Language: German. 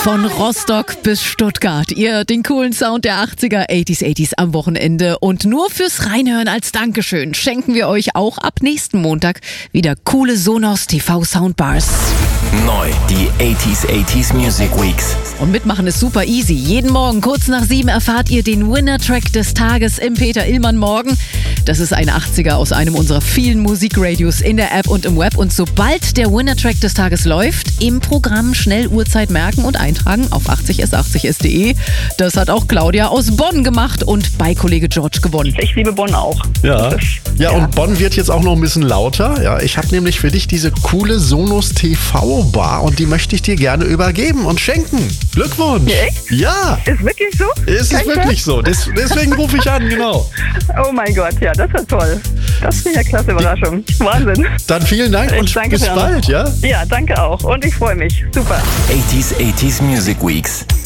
Von Rostock bis Stuttgart. Ihr den coolen Sound der 80er, 80s am Wochenende. Und nur fürs Reinhören als Dankeschön schenken wir euch auch ab nächsten Montag wieder coole Sonos TV Soundbars. Neu, die 80s Music Weeks. Und mitmachen ist super easy. Jeden Morgen kurz nach 7 erfahrt ihr den Winner-Track des Tages im Peter Illmann Morgen. Das ist ein 80er aus einem unserer vielen Musikradios in der App und im Web. Und sobald der Winner-Track des Tages läuft, im Programm schnell Uhrzeit merken und eintragen auf 80s80s.de. Das hat auch Claudia aus Bonn gemacht und bei Kollege George gewonnen. Ich liebe Bonn auch. Ja, und Bonn wird jetzt auch noch ein bisschen lauter. Ja, ich habe nämlich für dich diese coole Sonos TV Bar und die möchte ich dir gerne übergeben und schenken. Glückwunsch! Echt? Ja! Ist wirklich so? Ist es wirklich so. Deswegen rufe ich an, genau. Oh mein Gott, ja, das ist toll. Das ist eine klasse Überraschung. Wahnsinn. Dann vielen Dank und danke bis sehr. bald, ja? Ja, danke auch. Und ich freue mich. Super. 80s Music Weeks.